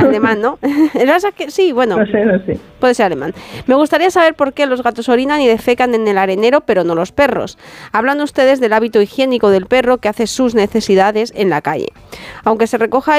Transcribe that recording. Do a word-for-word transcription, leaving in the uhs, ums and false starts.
alemán, ¿no? Que, sí, bueno, no sé, no sé. Puede ser alemán. Me gustaría saber por qué los gatos orinan y defecan en el arenero, pero no los perros. Hablan ustedes del hábito higiénico del perro que hace sus necesidades en la calle. Aunque se recoja